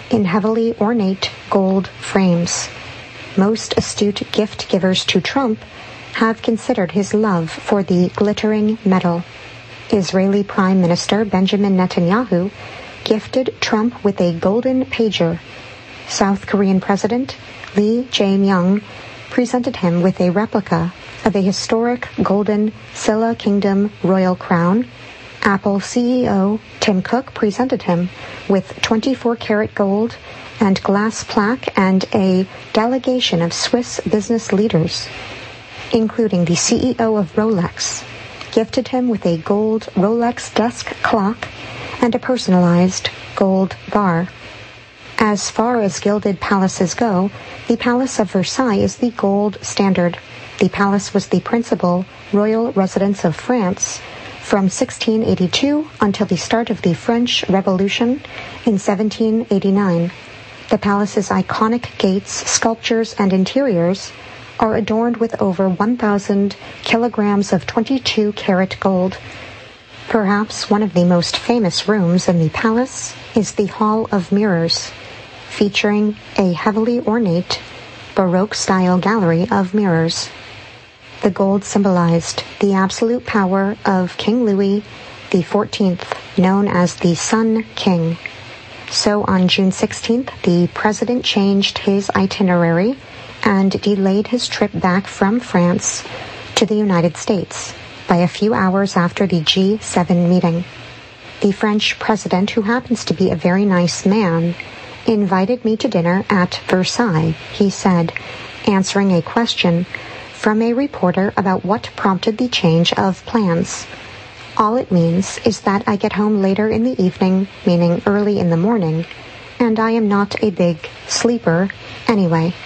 in heavily ornate gold frames. Most astute gift givers to Trump have considered his love for the glittering metal. Israeli Prime Minister Benjamin Netanyahu gifted Trump with a golden pager. South Korean President Lee Jae-myung presented him with a replica of a historic golden Silla Kingdom royal crown. Apple CEO Tim Cook presented him with 24-karat gold and glass plaque and a delegation of Swiss business leaders, including the CEO of Rolex, gifted him with a gold Rolex desk clock and a personalized gold bar. As far as gilded palaces go, the Palace of Versailles is the gold standard. The palace was the principal royal residence of France from 1682 until the start of the French Revolution in 1789. The palace's iconic gates, sculptures, and interiors are adorned with over 1,000 kilograms of 22-karat gold. Perhaps one of the most famous rooms in the palace is the Hall of Mirrors, featuring a heavily ornate Baroque-style gallery of mirrors. The gold symbolized the absolute power of King Louis XIV, known as the Sun King. So on June 16th, the president changed his itinerary and delayed his trip back from France to the United States by a few hours after the G7 meeting. The French president, who happens to be a very nice man, invited me to dinner at Versailles, he said, answering a question from a reporter about what prompted the change of plans. All it means is that I get home later in the evening, meaning early in the morning, and I am not a big sleeper anyway.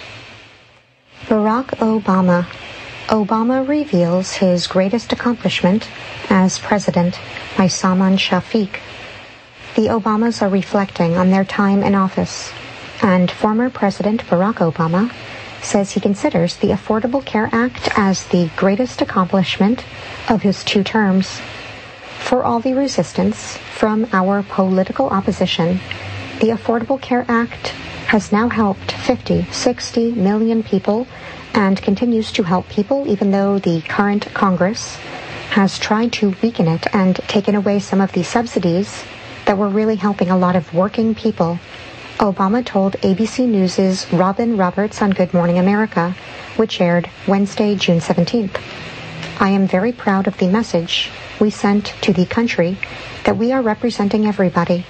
Barack Obama. Obama reveals his greatest accomplishment as president by Salman Shafiq. The Obamas are reflecting on their time in office, and former President Barack Obama says he considers the Affordable Care Act as the greatest accomplishment of his 2 terms. For all the resistance from our political opposition, the Affordable Care Act has now helped 50-60 million people and continues to help people even though the current Congress has tried to weaken it and taken away some of the subsidies that were really helping a lot of working people. Obama told ABC News' Robin Roberts on Good Morning America, which aired Wednesday, June 17th. I am very proud of the message we sent to the country that we are representing everybody.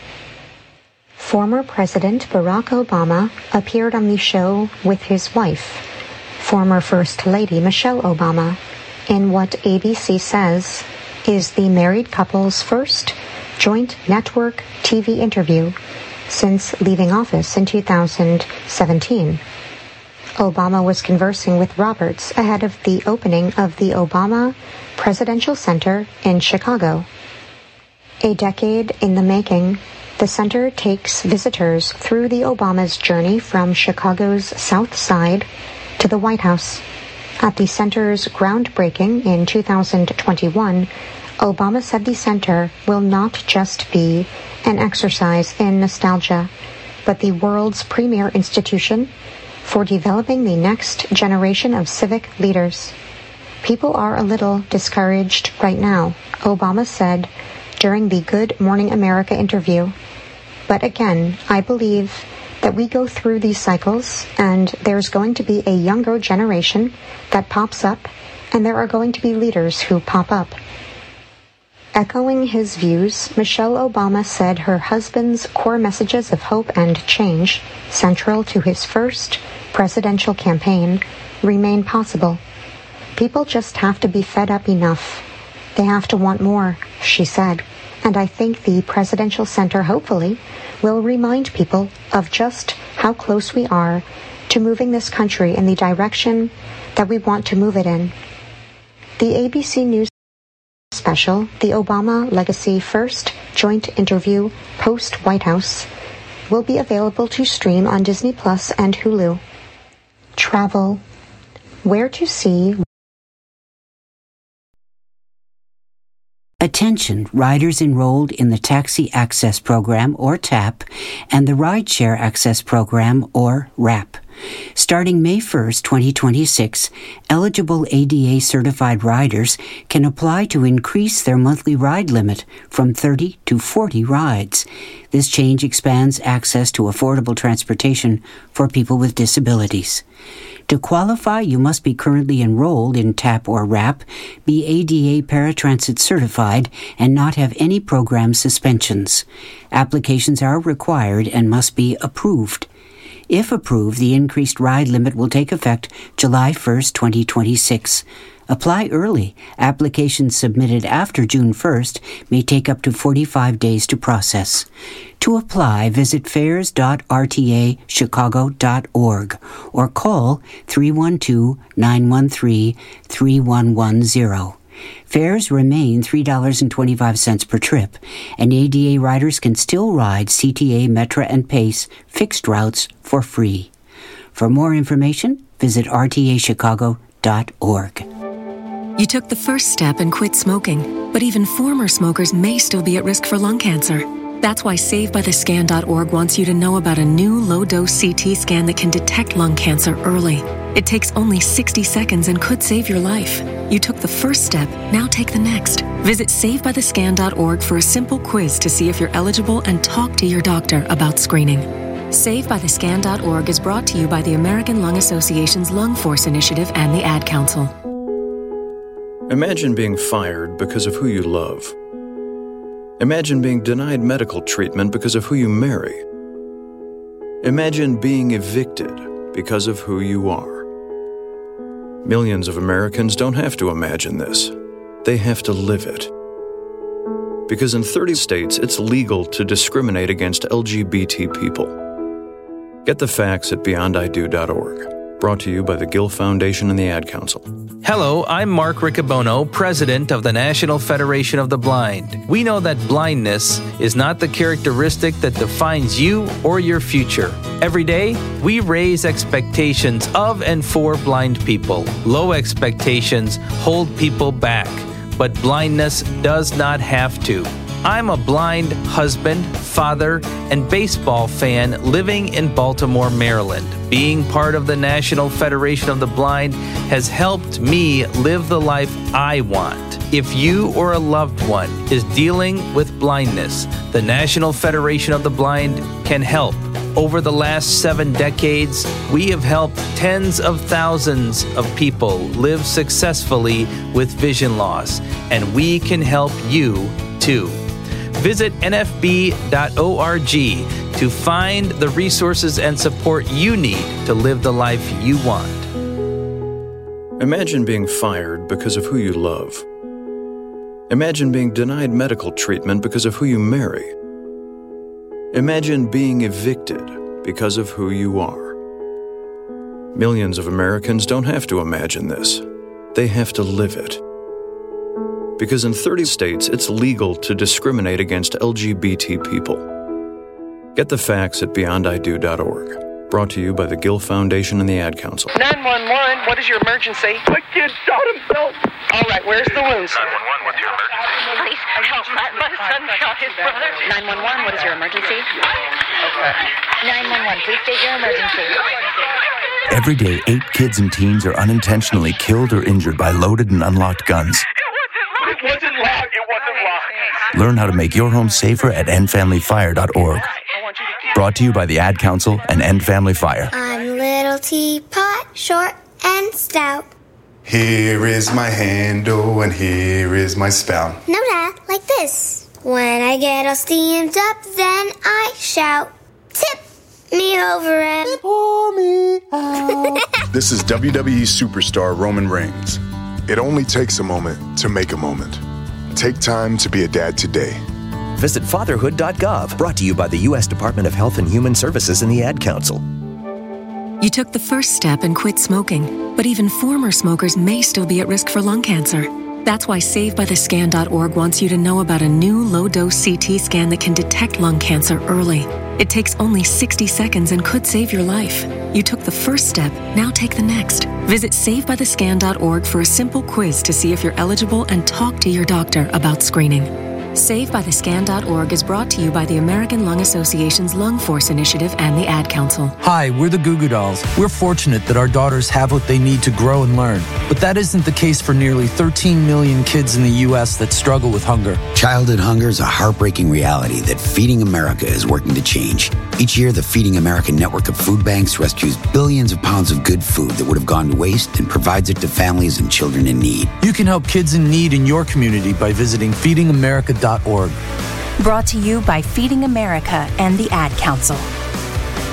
Former President Barack Obama appeared on the show with his wife, former First Lady Michelle Obama, in what ABC says is the married couple's first joint network TV interview since leaving office in 2017. Obama was conversing with Roberts ahead of the opening of the Obama Presidential Center in Chicago. A decade in the making, the center takes visitors through the Obama's journey from Chicago's South Side to the White House. At the center's groundbreaking in 2021, Obama said the center will not just be an exercise in nostalgia, but the world's premier institution for developing the next generation of civic leaders. People are a little discouraged right now, Obama said during the Good Morning America interview. But again, I believe that we go through these cycles and there's going to be a younger generation that pops up and there are going to be leaders who pop up. Echoing his views, Michelle Obama said her husband's core messages of hope and change, central to his first presidential campaign, remain possible. People just have to be fed up enough. They have to want more, she said. And I think the Presidential Center, hopefully, will remind people of just how close we are to moving this country in the direction that we want to move it in. The ABC News special, The Obama Legacy First Joint Interview Post-White House, will be available to stream on Disney Plus and Hulu. Travel. Where to see Attention, riders enrolled in the Taxi Access Program, or TAP, and the Rideshare Access Program, or RAP. Starting May 1st, 2026, eligible ADA-certified riders can apply to increase their monthly ride limit from 30 to 40 rides. This change expands access to affordable transportation for people with disabilities. To qualify, you must be currently enrolled in TAP or RAP, be ADA Paratransit certified, and not have any program suspensions. Applications are required and must be approved. If approved, the increased ride limit will take effect July 1st, 2026. Apply early. Applications submitted after June 1st may take up to 45 days to process. To apply, visit fares.rtachicago.org or call 312-913-3110. Fares remain $3.25 per trip, and ADA riders can still ride CTA, Metra, and PACE fixed routes for free. For more information, visit rtachicago.org. You took the first step and quit smoking, but even former smokers may still be at risk for lung cancer. That's why SaveByTheScan.org wants you to know about a new low-dose CT scan that can detect lung cancer early. It takes only 60 seconds and could save your life. You took the first step, now take the next. Visit SaveByTheScan.org for a simple quiz to see if you're eligible and talk to your doctor about screening. SaveByTheScan.org is brought to you by the American Lung Association's Lung Force Initiative and the Ad Council. Imagine being fired because of who you love. Imagine being denied medical treatment because of who you marry. Imagine being evicted because of who you are. Millions of Americans don't have to imagine this. They have to live it. Because in 30 states, it's legal to discriminate against LGBT people. Get the facts at beyondido.org. Brought to you by the Gill Foundation and the Ad Council. Hello, I'm Mark Riccobono, president of the National Federation of the Blind. We know that blindness is not the characteristic that defines you or your future. Every day, we raise expectations of and for blind people. Low expectations hold people back, but blindness does not have to. I'm a blind husband, father, and baseball fan living in Baltimore, Maryland. Being part of the National Federation of the Blind has helped me live the life I want. If you or a loved one is dealing with blindness, the National Federation of the Blind can help. Over the last 7 decades, we have helped tens of thousands of people live successfully with vision loss, and we can help you too. Visit nfb.org to find the resources and support you need to live the life you want. Imagine being fired because of who you love. Imagine being denied medical treatment because of who you marry. Imagine being evicted because of who you are. Millions of Americans don't have to imagine this. They have to live it. Because in 30 states, it's legal to discriminate against LGBT people. Get the facts at beyondido.org. Brought to you by the Gill Foundation and the Ad Council. 911, what is your emergency? My kid shot himself. All right, where's the wounds? 911, what's your emergency? Please help. My son shot his brother. 911, what is your emergency? Okay. 911, please state your emergency. Every day, 8 kids and teens are unintentionally killed or injured by loaded and unlocked guns. It wasn't locked. Learn how to make your home safer at endfamilyfire.org. Brought to you by the Ad Council and End Family Fire. I'm little teapot, short and stout. Here is my handle and here is my spout. No, Dad, like this. When I get all steamed up, then I shout, tip me over and pour me out. This is WWE superstar Roman Reigns. It only takes a moment to make a moment. Take time to be a dad today. Visit fatherhood.gov, brought to you by the U.S. Department of Health and Human Services and the Ad Council. You took the first step and quit smoking, but even former smokers may still be at risk for lung cancer. That's why SaveByTheScan.org wants you to know about a new low-dose CT scan that can detect lung cancer early. It takes only 60 seconds and could save your life. You took the first step, now take the next. Visit SaveByTheScan.org for a simple quiz to see if you're eligible and talk to your doctor about screening. SaveByTheScan.org is brought to you by the American Lung Association's Lung Force Initiative and the Ad Council. Hi, we're the Goo Goo Dolls. We're fortunate that our daughters have what they need to grow and learn. But that isn't the case for nearly 13 million kids in the U.S. that struggle with hunger. Childhood hunger is a heartbreaking reality that Feeding America is working to change. Each year, the Feeding America network of food banks rescues billions of pounds of good food that would have gone to waste and provides it to families and children in need. You can help kids in need in your community by visiting feedingamerica.org. Brought to you by Feeding America and the Ad Council.